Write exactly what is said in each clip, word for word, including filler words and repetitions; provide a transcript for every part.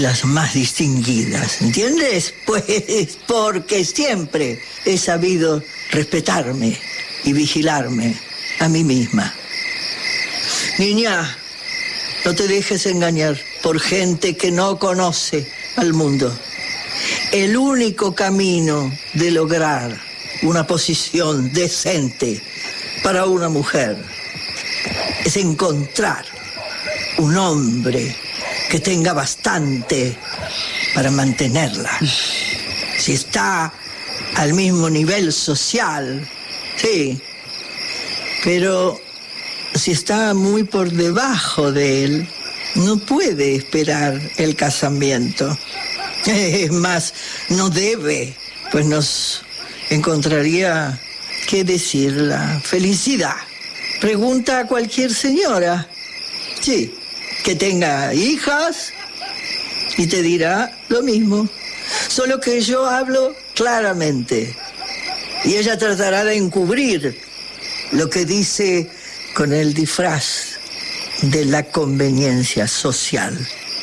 las más distinguidas, ¿entiendes? Pues porque siempre he sabido respetarme y vigilarme a mí misma. Niña, no te dejes engañar por gente que no conoce al mundo. El único camino de lograr una posición decente para una mujer es encontrar un hombre que tenga bastante para mantenerla. Si está al mismo nivel social, sí, pero si está muy por debajo de él, no puede esperar el casamiento. Es más, no debe, pues nos encontraría, ¿qué decir?, la felicidad. Pregunta a cualquier señora, sí, que tenga hijas y te dirá lo mismo. Solo que yo hablo claramente y ella tratará de encubrir lo que dice con el disfraz de la conveniencia social.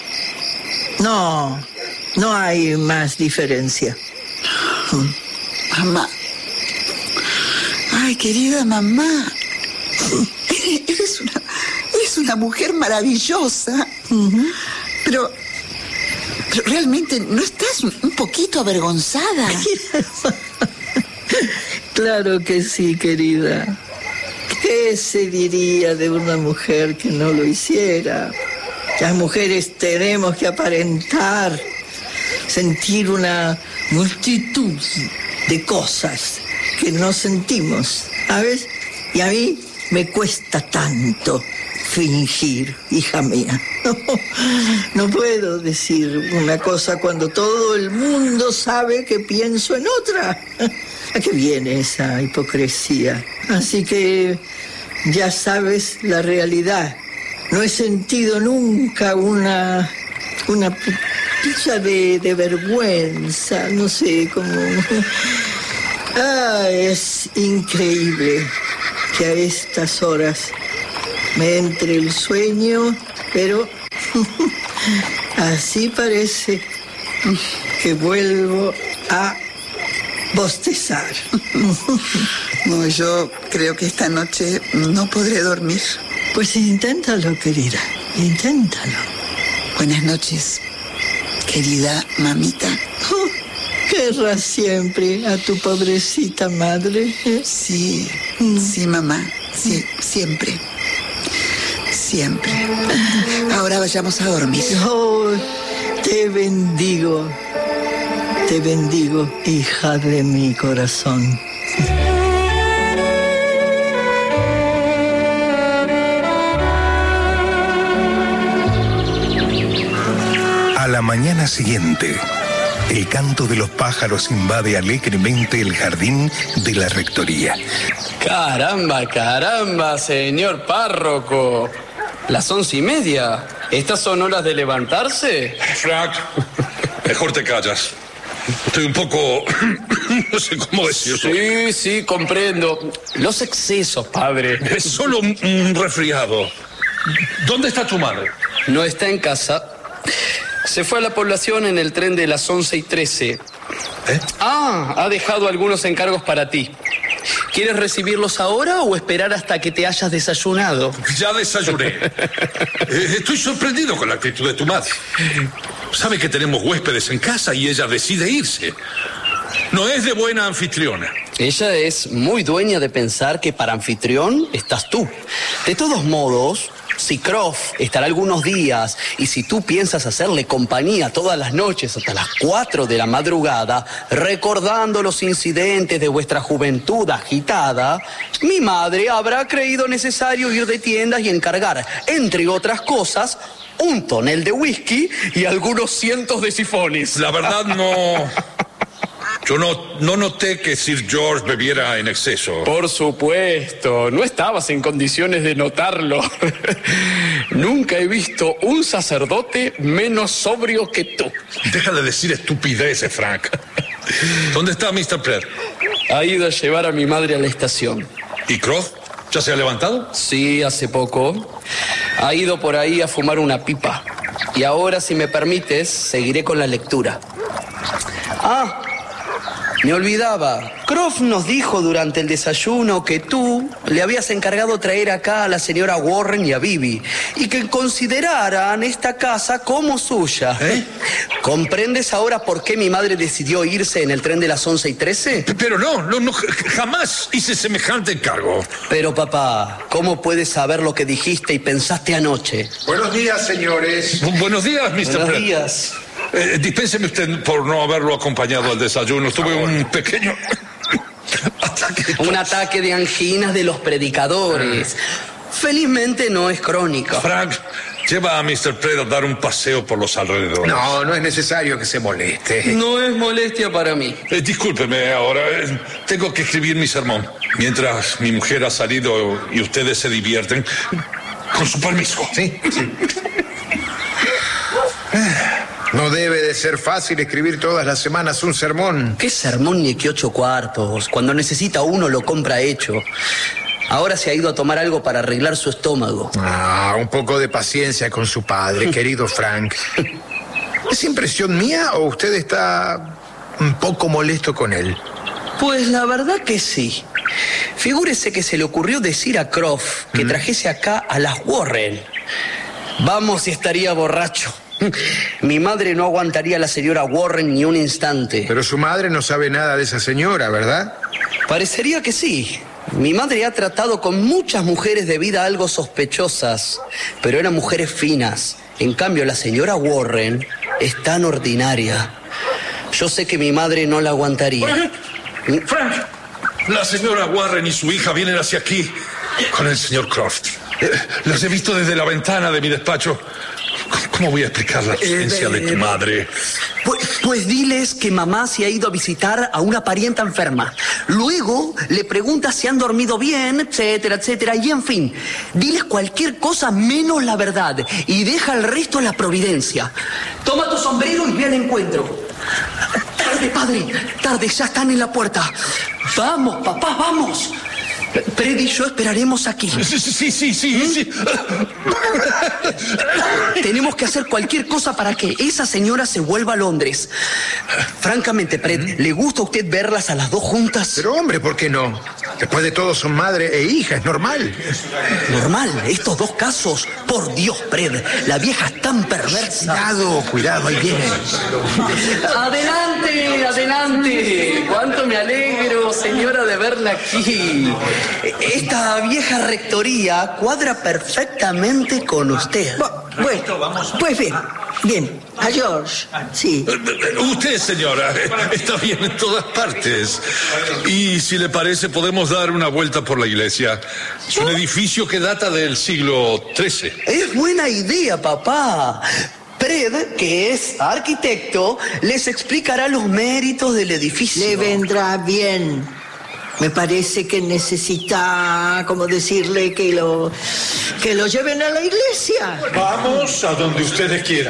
No, no hay más diferencia. Mamá. Ay, querida mamá. Eres una, eres una mujer maravillosa. Uh-huh. Pero, pero realmente, ¿no estás un, un poquito avergonzada? Claro que sí, querida. ¿Qué se diría de una mujer que no lo hiciera? Las mujeres tenemos que aparentar, sentir una multitud de cosas que no sentimos, ¿sabes? Y a mí me cuesta tanto fingir, hija mía. No, no puedo decir una cosa cuando todo el mundo sabe que pienso en otra. ¿A qué viene esa hipocresía? Así que ya sabes la realidad. No he sentido nunca una una pizca de, de vergüenza, no sé, como... Ah, es increíble que a estas horas me entre el sueño, pero así parece que vuelvo a bostezar. No, yo creo que esta noche no podré dormir. Pues inténtalo, querida, inténtalo. Buenas noches, querida mamita. Oh, querrás siempre a tu pobrecita madre, ¿eh? Sí, mm. sí, mamá, sí, siempre. Siempre. Ahora vayamos a dormir. Oh, te bendigo. Te bendigo, hija de mi corazón. A la mañana siguiente, el canto de los pájaros invade alegremente el jardín de la rectoría. Caramba, caramba, señor párroco. Las once y media. ¿Estas son horas de levantarse? Frank, mejor te callas. Estoy un poco... no sé cómo decirlo. Sí, sí, comprendo. Los excesos, padre. Es solo un, un resfriado. ¿Dónde está tu madre? No está en casa. Se fue a la población en el tren de las once y trece. ¿Eh? Ah, ha dejado algunos encargos para ti. ¿Quieres recibirlos ahora o esperar hasta que te hayas desayunado? Ya desayuné. eh, estoy sorprendido con la actitud de tu madre. Sabe que tenemos huéspedes en casa y ella decide irse. No es de buena anfitriona. Ella es muy dueña de pensar que para anfitrión estás tú. De todos modos, si Croft estará algunos días y si tú piensas hacerle compañía todas las noches hasta las cuatro de la madrugada, recordando los incidentes de vuestra juventud agitada, mi madre habrá creído necesario ir de tiendas y encargar, entre otras cosas, un tonel de whisky y algunos cientos de sifones. La verdad no... Yo no, no noté que Sir George bebiera en exceso. Por supuesto, no estabas en condiciones de notarlo. Nunca he visto un sacerdote menos sobrio que tú. Deja de decir estupideces, Frank. ¿Dónde está mister Pratt? Ha ido a llevar a mi madre a la estación. ¿Y Croft? ¿Ya se ha levantado? Sí, hace poco. Ha ido por ahí a fumar una pipa. Y ahora, si me permites, seguiré con la lectura. Ah, me olvidaba. Croft nos dijo durante el desayuno que tú le habías encargado traer acá a la señora Warren y a Bibi y que consideraran esta casa como suya. ¿Eh? ¿Comprendes ahora por qué mi madre decidió irse en el tren de las once y trece? Pero no, no, no, jamás hice semejante encargo. Pero papá, ¿cómo puedes saber lo que dijiste y pensaste anoche? Buenos días, señores. Bu- Buenos días, mister Buenos Pratt. días. Eh, dispénseme usted por no haberlo acompañado al desayuno. Tuve un pequeño ataque. Un ataque de anginas de los predicadores. Felizmente no es crónico. Frank, lleva a mister Pratt a dar un paseo por los alrededores. No, no es necesario que se moleste. No es molestia para mí. Eh, discúlpeme ahora. eh, tengo que escribir mi sermón. Mientras mi mujer ha salido y ustedes se divierten. Con su permiso. Sí, sí. No debe de ser fácil escribir todas las semanas un sermón. ¿Qué sermón ni qué ocho cuartos? Cuando necesita uno lo compra hecho. Ahora se ha ido a tomar algo para arreglar su estómago. Ah, un poco de paciencia con su padre, querido Frank. ¿Es impresión mía o usted está un poco molesto con él? Pues la verdad que sí. Figúrese que se le ocurrió decir a Croft que trajese acá a las Warren. Vamos, si estaría borracho. Mi madre no aguantaría a la señora Warren ni un instante. Pero su madre no sabe nada de esa señora, ¿verdad? Parecería que sí. Mi madre ha tratado con muchas mujeres de vida algo sospechosas, pero eran mujeres finas. En cambio, la señora Warren es tan ordinaria. Yo sé que mi madre no la aguantaría. Frank, Frank, la señora Warren y su hija vienen hacia aquí con el señor Croft. Eh, las he visto desde la ventana de mi despacho. ¿Cómo voy a explicar la ausencia Eh, de tu eh, madre? Pues, pues diles que mamá se ha ido a visitar a una parienta enferma. Luego le preguntas si han dormido bien, etcétera, etcétera. Y en fin, diles cualquier cosa menos la verdad y deja el resto a la providencia. Toma tu sombrero y ve al encuentro. Tarde, padre, tarde, ya están en la puerta. Vamos, papá, vamos. Fred y yo esperaremos aquí. Sí, sí, sí, sí, sí, sí. Tenemos que hacer cualquier cosa para que esa señora se vuelva a Londres. Francamente, Fred, ¿le gusta a usted verlas a las dos juntas? Pero hombre, ¿por qué no? Después de todo son madre e hija, es normal. Normal, estos dos casos. Por Dios, Fred, la vieja es tan perversa. Cuidado, cuidado, ahí viene. Adelante, adelante. Cuánto me alegro, señora, de verla aquí. Esta vieja rectoría cuadra perfectamente con usted. Bu- Bueno, pues bien, bien. A George, sí. Usted, señora, está bien en todas partes. Y si le parece, podemos dar una vuelta por la iglesia. Es un edificio que data del siglo trece. Es buena idea, papá. Fred, que es arquitecto, les explicará los méritos del edificio. Le vendrá bien. Me parece que necesita, como decirle, que lo, que lo lleven a la iglesia. Vamos a donde ustedes quieran.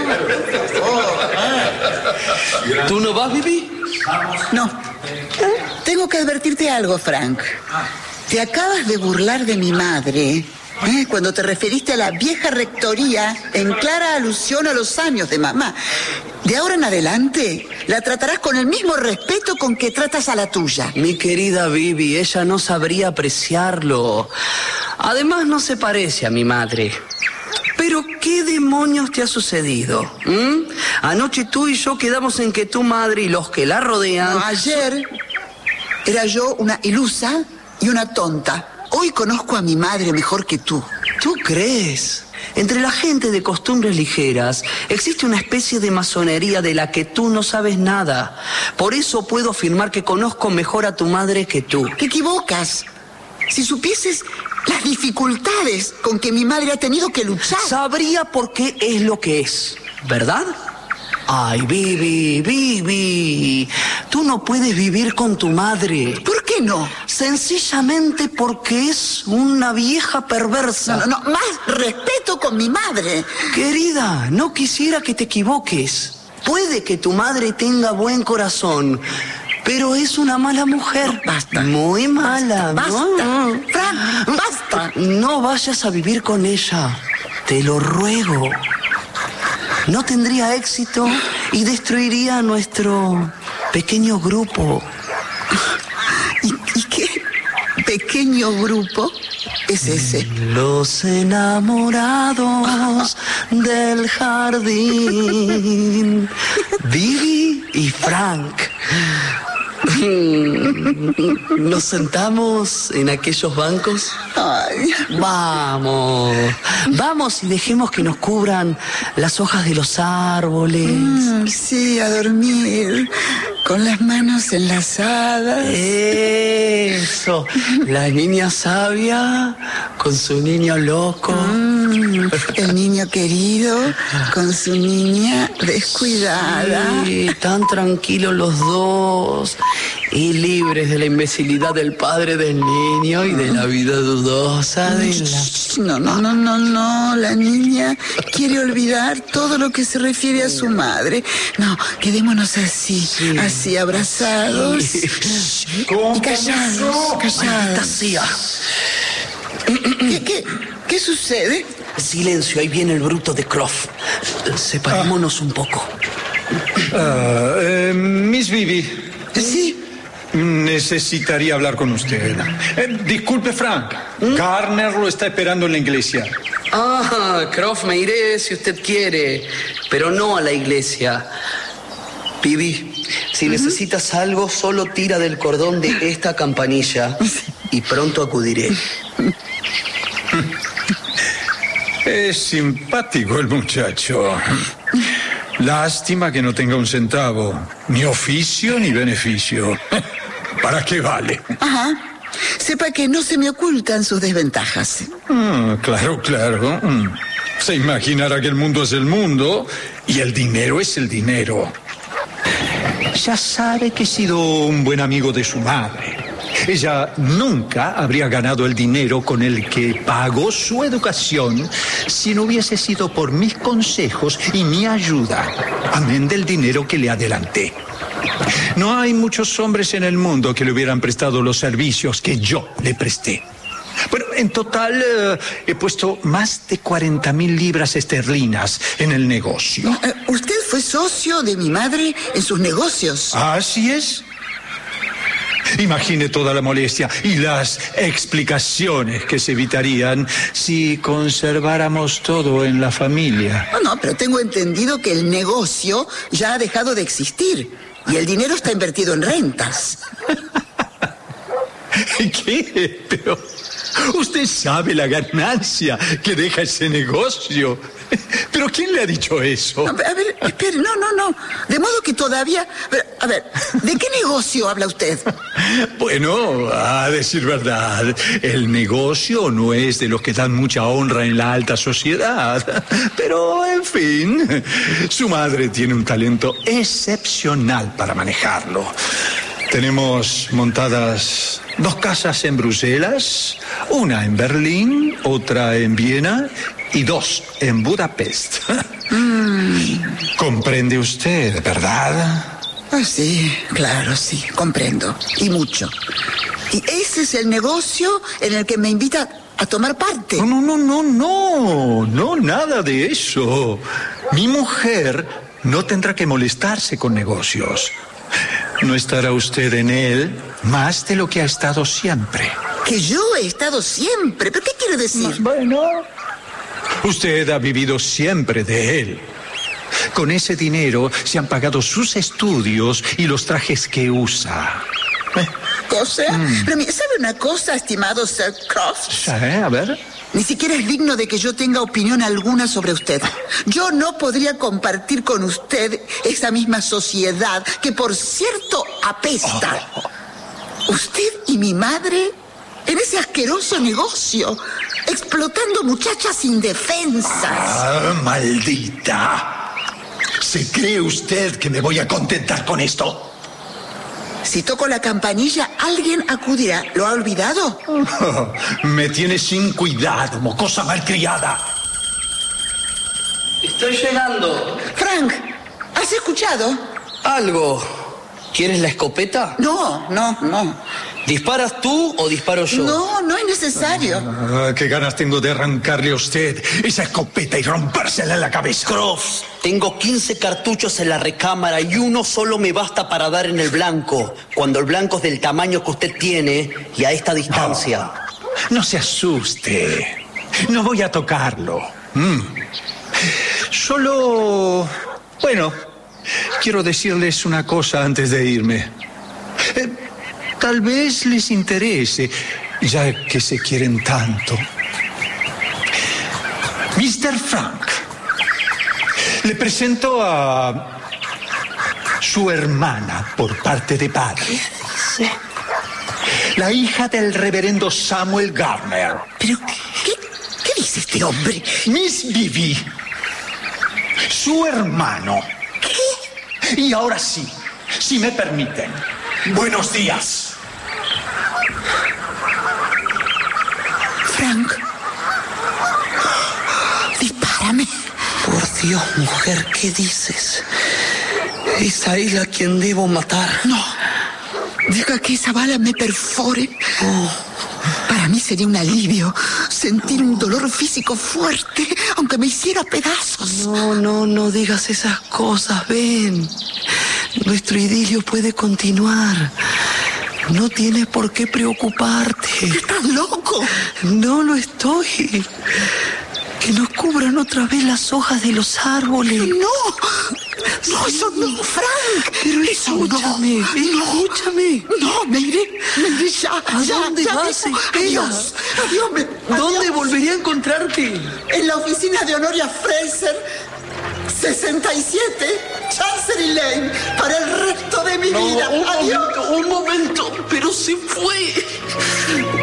¿Tú no vas, Bibi? No. Tengo que advertirte algo, Frank. Te acabas de burlar de mi madre, ¿eh? Cuando te referiste a la vieja rectoría en clara alusión a los años de mamá. De ahora en adelante, la tratarás con el mismo respeto con que tratas a la tuya. Mi querida Bibi, ella no sabría apreciarlo. Además, no se parece a mi madre. Pero, ¿qué demonios te ha sucedido? ¿Mm? Anoche tú y yo quedamos en que tu madre y los que la rodean... No, ayer era yo una ilusa y una tonta. Hoy conozco a mi madre mejor que tú. ¿Tú crees? Entre la gente de costumbres ligeras existe una especie de masonería de la que tú no sabes nada. Por eso puedo afirmar que conozco mejor a tu madre que tú. Te equivocas. Si supieses las dificultades con que mi madre ha tenido que luchar. Sabría por qué es lo que es, ¿verdad? Ay, Bibi, Bibi, tú no puedes vivir con tu madre. ¿Por qué no? Sencillamente porque es una vieja perversa. No, no, no, más respeto con mi madre. Querida, no quisiera que te equivoques. Puede que tu madre tenga buen corazón, pero es una mala mujer. Basta. Muy mala. Basta. No. Frank, basta. No vayas a vivir con ella. Te lo ruego. no tendría éxito y destruiría nuestro pequeño grupo. ¿Y, y qué pequeño grupo es ese? Los enamorados del jardín, Bibi y Frank. ¿Nos sentamos en aquellos bancos? Ay. Vamos, vamos y dejemos que nos cubran las hojas de los árboles. Mm, sí, a dormir, con las manos enlazadas. Eso, la niña sabia con su niño loco. Mm, el niño querido con su niña descuidada. Sí, tan tranquilos los dos y libres de la imbecilidad del padre del niño y de la vida dudosa de la... No, no, no, no, no. La niña quiere olvidar todo lo que se refiere a su madre. No, quedémonos así, sí. así abrazados. Sí. Y callados, callados. ¿Qué, qué, ¿Qué sucede? Silencio, ahí viene el bruto de Croft. Separémonos ah. un poco. Uh, eh, Miss Bibi. Sí. Necesitaría hablar con usted. Eh, disculpe, Frank. ¿Mm? Garner lo está esperando en la iglesia. Ah, Croft, me iré si usted quiere, pero no a la iglesia. Bibi, si uh-huh. necesitas algo, solo tira del cordón de esta campanilla y pronto acudiré. Es simpático el muchacho. Lástima que no tenga un centavo, ni oficio ni beneficio. ¿Para qué vale? Ajá. Sepa que no se me ocultan sus desventajas. Mm, claro, claro. Mm. Se imaginará que el mundo es el mundo y el dinero es el dinero. Ya sabe que he sido un buen amigo de su madre. Ella nunca habría ganado el dinero con el que pagó su educación si no hubiese sido por mis consejos y mi ayuda, amén del dinero que le adelanté. No hay muchos hombres en el mundo que le hubieran prestado los servicios que yo le presté. Bueno, en total eh, he puesto más de cuarenta mil libras esterlinas en el negocio. ¿Usted fue socio de mi madre en sus negocios? Así es. Imagine toda la molestia y las explicaciones que se evitarían si conserváramos todo en la familia. No, no, pero tengo entendido que el negocio ya ha dejado de existir y el dinero está invertido en rentas. ¿Qué? Pero usted sabe la ganancia que deja ese negocio. ¿Pero quién le ha dicho eso? A ver, a ver, espere, no, no, no. De modo que todavía... A ver, ¿de qué negocio habla usted? Bueno, a decir verdad, el negocio no es de los que dan mucha honra en la alta sociedad. Pero, en fin, su madre tiene un talento excepcional para manejarlo. Tenemos montadas dos casas en Bruselas, una en Berlín, otra en Viena y dos en Budapest. Mm. ¿Comprende usted, verdad? Pues sí, claro, sí, comprendo. Y mucho. Y ese es el negocio en el que me invita a tomar parte. No, no, no, no, no, no, nada de eso. Mi mujer no tendrá que molestarse con negocios. No estará usted en él más de lo que ha estado siempre. ¿Que yo he estado siempre? ¿Pero qué quiere decir? Bueno, usted ha vivido siempre de él. Con ese dinero se han pagado sus estudios y los trajes que usa. ¿Eh? ¿Cosa? Mm. Pero, ¿sabe una cosa, estimado Sir Croft? Sí, a ver... Ni siquiera es digno de que yo tenga opinión alguna sobre usted. Yo no podría compartir con usted esa misma sociedad que, por cierto, apesta. Oh. Usted y mi madre en ese asqueroso negocio, explotando muchachas indefensas. Ah, maldita. ¿Se cree usted que me voy a contentar con esto? Si toco la campanilla, alguien acudirá. ¿Lo ha olvidado? Oh, me tiene sin cuidado, mocosa malcriada. Estoy llegando. Frank, ¿has escuchado? Algo. ¿Quieres la escopeta? No, no, no. ¿Disparas tú o disparo yo? No, no es necesario. Ah, qué ganas tengo de arrancarle a usted esa escopeta y rompérsela en la cabeza. Croft, tengo quince cartuchos en la recámara y uno solo me basta para dar en el blanco, cuando el blanco es del tamaño que usted tiene y a esta distancia. No, no se asuste. No voy a tocarlo. Mm. Solo... Bueno, quiero decirles una cosa antes de irme. Eh, tal vez les interese, ya que se quieren tanto. mister Frank, le presento a su hermana por parte de padre. ¿Qué dice? La hija del reverendo Samuel Gardner. ¿Pero qué, qué dice este hombre? Miss Vivi, su hermano. ¿Qué? Y ahora sí, si me permiten. Buenos días. Frank, dispárame. Por Dios, mujer, ¿qué dices? ¿Es a él a quien debo matar? No, deja que esa bala me perfore. Oh. Para mí sería un alivio sentir un dolor físico fuerte, aunque me hiciera pedazos. No, no, no digas esas cosas, ven. Nuestro idilio puede continuar. No tienes por qué preocuparte. ¿Estás loco? No lo estoy. Que nos cubran otra vez las hojas de los árboles. No, no, eso no, Frank. Pero eso escúchame, no, escúchame. No, me iré, me iré ya. ¿A ya, dónde ya vas? mismo. Espera. Adiós, adiós. Me, ¿Dónde adiós. volvería a encontrarte? En la oficina de Honoria Fraser, sesenta y siete, Chancery Lane, para el resto de mi vida. un Adiós. momento, un momento, pero se fue.